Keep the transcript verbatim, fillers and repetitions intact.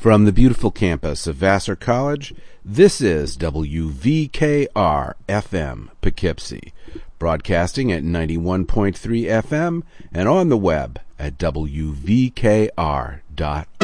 From the beautiful campus of Vassar College, this is W V K R F M Poughkeepsie, broadcasting at ninety-one point three F M and on the web at W V K R dot org.